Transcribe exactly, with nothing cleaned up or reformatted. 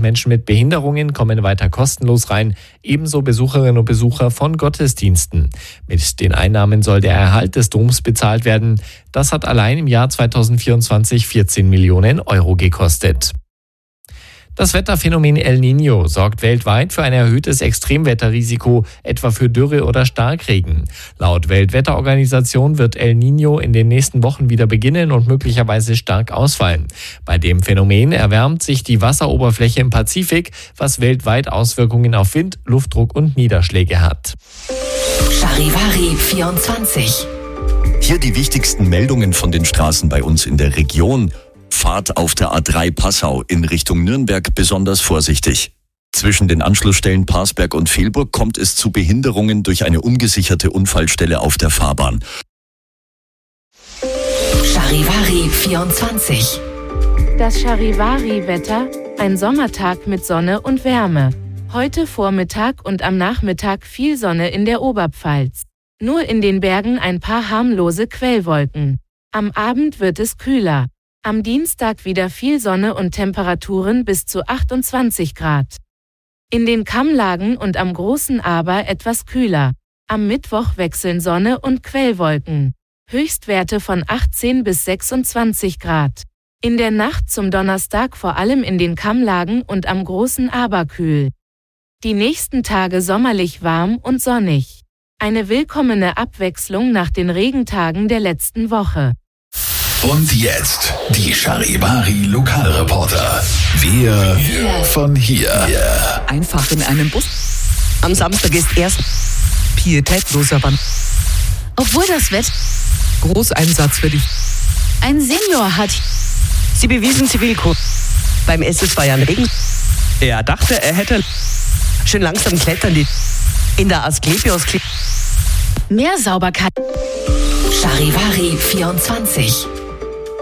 Menschen mit Behinderungen kommen weiter kostenlos rein, ebenso Besucherinnen und Besucher von Gottesdiensten. Mit den Einnahmen soll der Erhalt des Doms bezahlt werden. Das hat allein im Jahr zweitausendvierundzwanzig vierzehn Millionen Euro gekostet. Das Wetterphänomen El Niño sorgt weltweit für ein erhöhtes Extremwetterrisiko, etwa für Dürre oder Starkregen. Laut Weltwetterorganisation wird El Niño in den nächsten Wochen wieder beginnen und möglicherweise stark ausfallen. Bei dem Phänomen erwärmt sich die Wasseroberfläche im Pazifik, was weltweit Auswirkungen auf Wind, Luftdruck und Niederschläge hat. Charivari vierundzwanzig. Hier die wichtigsten Meldungen von den Straßen bei uns in der Region. Fahrt auf der A drei Passau in Richtung Nürnberg besonders vorsichtig. Zwischen den Anschlussstellen Parsberg und Velburg kommt es zu Behinderungen durch eine ungesicherte Unfallstelle auf der Fahrbahn. Charivari vierundzwanzig. Das Charivari-Wetter, ein Sommertag mit Sonne und Wärme. Heute Vormittag und am Nachmittag viel Sonne in der Oberpfalz. Nur in den Bergen ein paar harmlose Quellwolken. Am Abend wird es kühler. Am Dienstag wieder viel Sonne und Temperaturen bis zu achtundzwanzig Grad. In den Kammlagen und am Großen Aber etwas kühler. Am Mittwoch wechseln Sonne und Quellwolken. Höchstwerte von achtzehn bis sechsundzwanzig Grad. In der Nacht zum Donnerstag vor allem in den Kammlagen und am Großen Aber kühl. Die nächsten Tage sommerlich warm und sonnig. Eine willkommene Abwechslung nach den Regentagen der letzten Woche. Und jetzt die Charivari Lokalreporter. Wir von hier. Einfach in einem Bus. Am Samstag ist erst pietätloser Wand. Obwohl das Wetter Großeinsatz für dich. ein Senior hat. Sie bewiesen Zivilkurs. Beim S S Bayern Regen. Er dachte, er hätte schön langsam klettern die in der Asklepios. Mehr Sauberkeit. Charivari vierundzwanzig.